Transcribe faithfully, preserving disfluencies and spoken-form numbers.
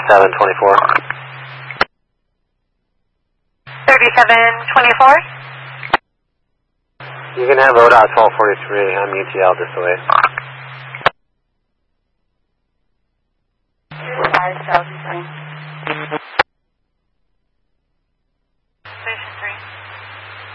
thirty-seven twenty-four. thirty-seven twenty-four? You can have O D O T twelve forty-three. I'm U T L just away. Five thousand.